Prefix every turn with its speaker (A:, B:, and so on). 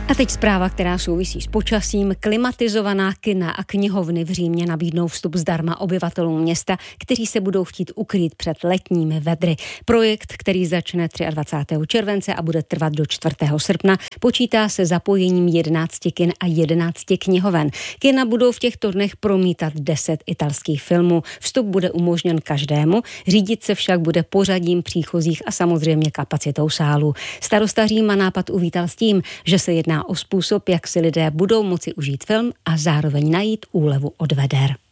A: A teď zpráva, která souvisí s počasím. Klimatizovaná kina a knihovny v Římě nabídnou vstup zdarma obyvatelům města, kteří se budou chtít ukrýt před letními vedry. Projekt, který začne 23. července a bude trvat do 4. srpna, počítá se zapojením 11 kin a 11 knihoven. Kina budou v těchto dnech promítat 10 italských filmů. Vstup bude umožněn každému, řídit se však bude pořadím příchozích a samozřejmě kapacitou sálu. Starosta Říma nápad uvítal s tím, že se jedná o způsob, jak si lidé budou moci užít film a zároveň najít úlevu od veder.